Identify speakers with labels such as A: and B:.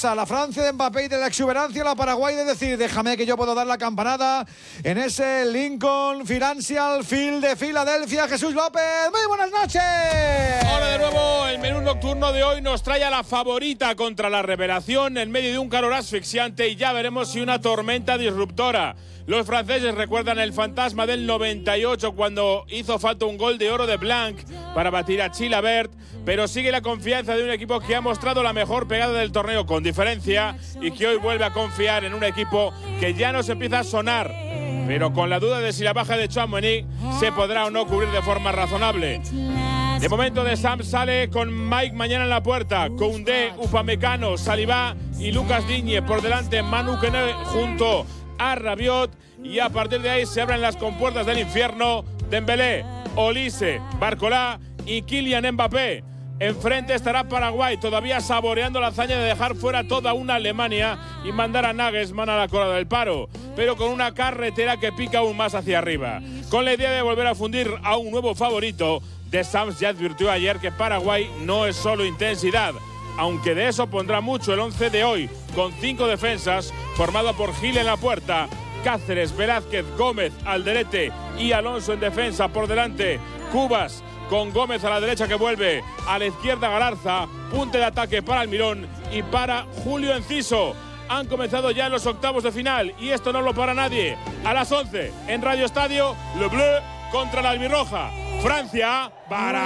A: sorpresa, la Francia de Mbappé y de la exuberancia, la Paraguay de decir, déjame que yo puedo dar la campanada en ese Lincoln Financial Field de Filadelfia. Jesús López, muy buenas noches.
B: Hola de nuevo, el menú nocturno de hoy nos trae a la favorita contra la revelación en medio de un calor asfixiante y ya veremos si una tormenta disruptora. Los franceses recuerdan el fantasma del 98 cuando hizo falta un gol de oro de Blanc para batir a Chilavert, pero sigue la confianza de un equipo que ha mostrado la mejor pegada del torneo con diferencia y que hoy vuelve a confiar en un equipo que ya nos empieza a sonar, pero con la duda de si la baja de Tchouaméni se podrá o no cubrir de forma razonable. De momento Deschamps sale con Mike mañana en la puerta, Koundé, Upamecano, Saliba y Lucas Digne por delante, Manu Kone junto a Rabiot, y a partir de ahí se abren las compuertas del infierno. Dembélé, Olise, Barcola y Kylian Mbappé. Enfrente estará Paraguay, todavía saboreando la hazaña de dejar fuera toda una Alemania y mandar a Nagelsmann a la cola del paro, pero con una carretera que pica aún más hacia arriba. Con la idea de volver a fundir a un nuevo favorito, Deschamps ya advirtió ayer que Paraguay no es solo intensidad, aunque de eso pondrá mucho el 11 de hoy, con 5 defensas, formado por Gil en la puerta, Cáceres, Velázquez, Gómez, Alderete y Alonso en defensa por delante, Cubas con Gómez a la derecha que vuelve, a la izquierda Galarza, punte de ataque para Almirón y para Julio Enciso. Han comenzado ya los octavos de final y esto no lo para nadie. A las 11 en Radio Estadio, Le Bleu contra la Albirroja. Francia para